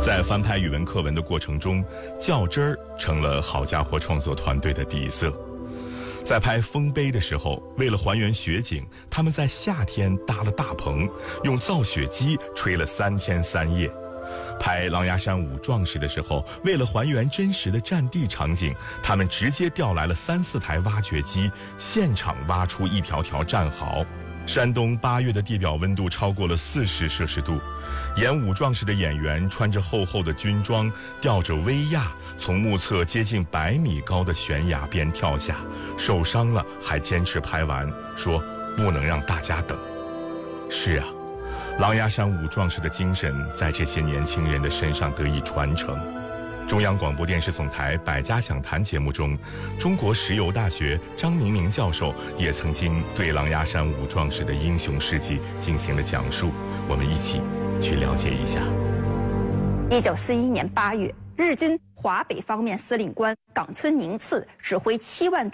在翻拍语文课文的过程中，较真儿成了好家伙创作团队的底色。在拍《丰碑》的时候，为了还原雪景，他们在夏天搭了大棚，用造雪机吹了3天3夜。拍《狼牙山5壮士》的时候，为了还原真实的战地场景，他们直接调来了3、4台挖掘机，现场挖出一条条战壕。山东8月的地表温度超过了40摄氏度，演武壮士的演员穿着厚厚的军装，吊着威亚，从目测接近100米高的悬崖边跳下，受伤了还坚持拍完，说不能让大家等。是啊，狼牙山5壮士的精神在这些年轻人的身上得以传承。中央广播电视总台百家讲坛节目中，中国石油大学张明明教授也曾经对狼牙山5壮士的英雄事迹进行了讲述，我们一起去了解一下。 1941年8月，日军华北方面司令官冈村宁次指挥7万多